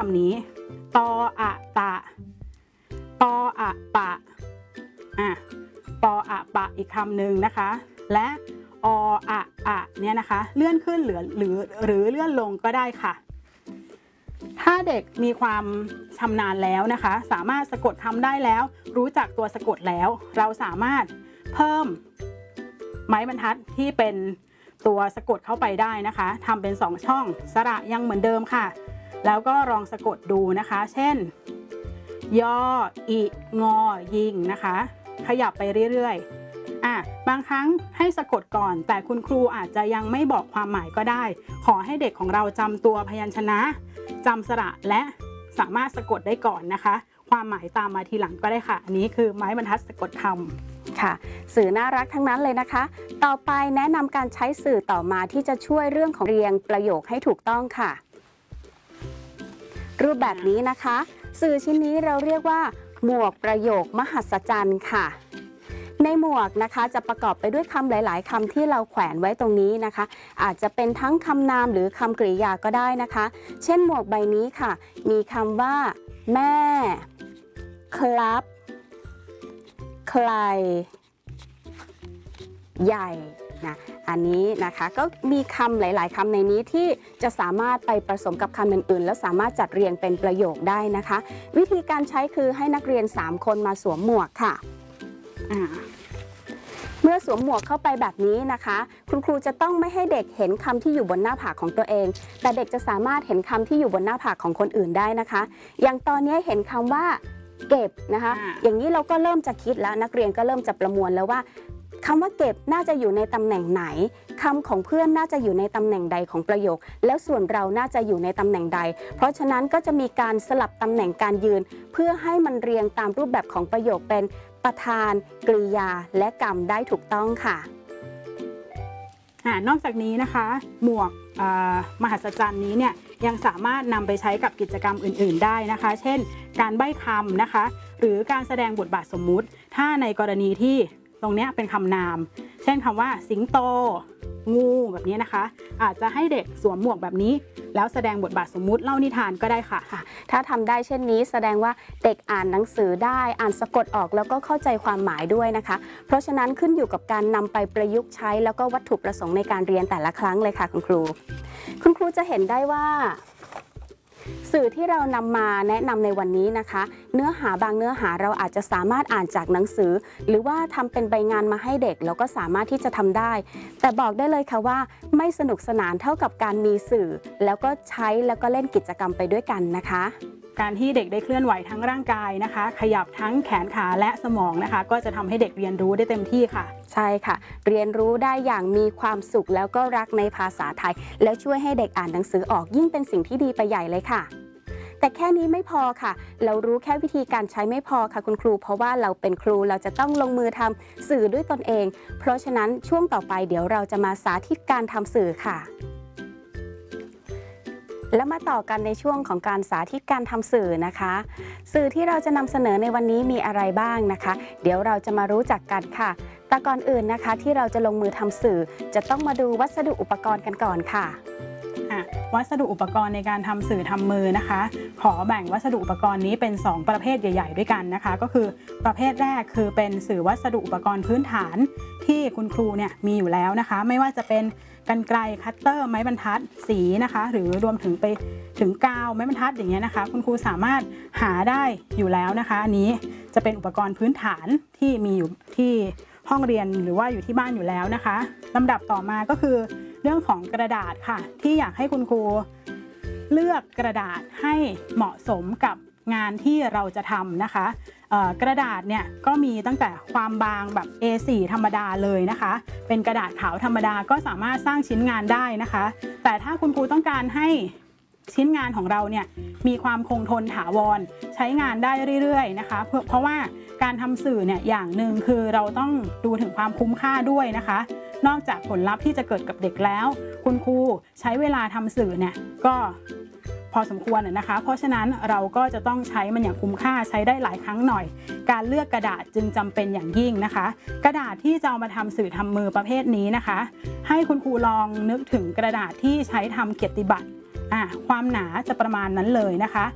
ำนี้ตออะตะปออะปะปออะปะอีกคำหนึ่งนะคะและออะอะเนี่ยนะคะเลื่อนขึ้นหรือเลื่อนลงก็ได้ค่ะถ้าเด็กมีความชำนาญแล้วนะคะสามารถสะกดคำได้แล้วรู้จักตัวสะกดแล้วเราสามารถเพิ่มไม้บรรทัดที่เป็นตัวสะกดเข้าไปได้นะคะทำเป็น2ช่องสระยังเหมือนเดิมค่ะแล้วก็ลองสะกดดูนะคะเช่นยออิงอยิงนะคะขยับไปเรื่อยๆบางครั้งให้สะกดก่อนแต่คุณครูอาจจะยังไม่บอกความหมายก็ได้ขอให้เด็กของเราจำตัวพยัญชนะจำสระและสามารถสะกดได้ก่อนนะคะความหมายตามมาทีหลังก็ได้ค่ะอันนี้คือไม้บรรทัดสะกดคำค่ะสื่อน่ารักทั้งนั้นเลยนะคะต่อไปแนะนำการใช้สื่อต่อมาที่จะช่วยเรื่องของเรียงประโยคให้ถูกต้องค่ะรูปแบบนี้นะคะสื่อชิ้นนี้เราเรียกว่าหมวกประโยคมหัศจรรย์ค่ะในหมวกนะคะจะประกอบไปด้วยคำหลายๆคำที่เราแขวนไว้ตรงนี้นะคะอาจจะเป็นทั้งคำนามหรือคำกริยาก็ได้นะคะเช่นหมวกใบนี้ค่ะมีคำว่าแม่ครับใครใหญ่นะอันนี้นะคะก็มีคำหลายๆคำในนี้ที่จะสามารถไปผสมกับคำอื่นๆแล้วสามารถจัดเรียงเป็นประโยคได้นะคะวิธีการใช้คือให้นักเรียน3คนมาสวมหมวกค่ะเมื่อสวมหมวกเข้าไปแบบนี้นะคะคุณครูจะต้องไม่ให้เด็กเห็นคำที่อยู่บนหน้าผากของตัวเองแต่เด็กจะสามารถเห็นคำที่อยู่บนหน้าผากของคนอื่นได้นะคะอย่างตอนนี้เห็นคำว่าเก็บนะคะอย่างนี้เราก็เริ่มจะคิดแล้วนักเรียนก็เริ่มจะประมวลแล้วว่าคำว่าเก็บน่าจะอยู่ในตำแหน่งไหนคำของเพื่อนน่าจะอยู่ในตำแหน่งใดของประโยคแล้วส่วนเราน่าจะอยู่ในตำแหน่งใดเพราะฉะนั้นก็จะมีการสลับตำแหน่งการยืนเพื่อให้มันเรียงตามรูปแบบของประโยคเป็นประธานกริยาและกรรมได้ถูกต้องค่ะนอกจากนี้นะคะหมวกมหัศจรรย์นี้เนี่ยยังสามารถนำไปใช้กับกิจกรรมอื่นๆได้นะคะเช่นการใบ้คำนะคะหรือการแสดงบทบาทสมมุติถ้าในกรณีที่ตรงนี้เป็นคำนามเช่นคำว่าสิงโตงูแบบนี้นะคะอาจจะให้เด็กสวมหมวกแบบนี้แล้วแสดงบทบาทสมมุติเล่านิทานก็ได้ค่ะถ้าทำได้เช่นนี้แสดงว่าเด็กอ่านหนังสือได้อ่านสะกดออกแล้วก็เข้าใจความหมายด้วยนะคะเพราะฉะนั้นขึ้นอยู่กับการนำไปประยุกต์ใช้แล้วก็วัตถุประสงค์ในการเรียนแต่ละครั้งเลยค่ะคุณครูจะเห็นได้ว่าสื่อที่เรานำมาแนะนำในวันนี้นะคะเนื้อหาบางเนื้อหาเราอาจจะสามารถอ่านจากหนังสือหรือว่าทำเป็นใบงานมาให้เด็กแล้วก็สามารถที่จะทำได้แต่บอกได้เลยค่ะว่าไม่สนุกสนานเท่ากับการมีสื่อแล้วก็ใช้แล้วก็เล่นกิจกรรมไปด้วยกันนะคะการที่เด็กได้เคลื่อนไหวทั้งร่างกายนะคะขยับทั้งแขนขาและสมองนะคะก็จะทำให้เด็กเรียนรู้ได้เต็มที่ค่ะใช่ค่ะเรียนรู้ได้อย่างมีความสุขแล้วก็รักในภาษาไทยแล้วช่วยให้เด็กอ่านหนังสือออกยิ่งเป็นสิ่งที่ดีไปใหญ่เลยค่ะแต่แค่นี้ไม่พอค่ะเรารู้แค่วิธีการใช้ไม่พอค่ะคุณครูเพราะว่าเราเป็นครูเราจะต้องลงมือทำสื่อด้วยตนเองเพราะฉะนั้นช่วงต่อไปเดี๋ยวเราจะมาสาธิตการทำสื่อค่ะแล้วมาต่อกันในช่วงของการสาธิตการทำสื่อนะคะสื่อที่เราจะนำเสนอในวันนี้มีอะไรบ้างนะคะเดี๋ยวเราจะมารู้จักกันค่ะแต่ก่อนอื่นนะคะที่เราจะลงมือทำสื่อจะต้องมาดูวัสดุอุปกรณ์กันก่อนค่ะวัสดุอุปกรณ์ในการทำสื่อทำมือนะคะขอแบ่งวัสดุอุปกรณ์นี้เป็น2ประเภทใหญ่ๆด้วยกันนะคะก็คือประเภทแรกคือเป็นสื่อวัสดุอุปกรณ์พื้นฐานที่คุณครูเนี่ยมีอยู่แล้วนะคะไม่ว่าจะเป็นกรรไกรคัตเตอร์ไม้บรรทัดสีนะคะหรือรวมถึงไปถึงกาวไม้บรรทัดอย่างเงี้ยนะคะคุณครูสามารถหาได้อยู่แล้วนะคะอันนี้จะเป็นอุปกรณ์พื้นฐานที่มีอยู่ที่ห้องเรียนหรือว่าอยู่ที่บ้านอยู่แล้วนะคะลำดับต่อมาก็คือเรื่องของกระดาษค่ะที่อยากให้คุณครูเลือกกระดาษให้เหมาะสมกับงานที่เราจะทำนะคะกระดาษเนี่ยก็มีตั้งแต่ความบางแบบ A4 ธรรมดาเลยนะคะเป็นกระดาษขาวธรรมดาก็สามารถสร้างชิ้นงานได้นะคะแต่ถ้าคุณครูต้องการให้ชิ้นงานของเราเนี่ยมีความคงทนถาวรใช้งานได้เรื่อยๆนะคะเพราะว่าการทำสื่อเนี่ยอย่างหนึ่งคือเราต้องดูถึงความคุ้มค่าด้วยนะคะนอกจากผลลัพธ์ที่จะเกิดกับเด็กแล้วคุณครูใช้เวลาทำสื่อเนี่ยก็พอสมควรนะคะเพราะฉะนั้นเราก็จะต้องใช้มันอย่างคุ้มค่าใช้ได้หลายครั้งหน่อยการเลือกกระดาษจึงจำเป็นอย่างยิ่งนะคะกระดาษที่จะเอามาทำสื่อทำมือประเภทนี้นะคะให้คุณครูลองนึกถึงกระดาษที่ใช้ทำเกียรติบัตรความหนาจะประมาณนั้นเลยนะคะ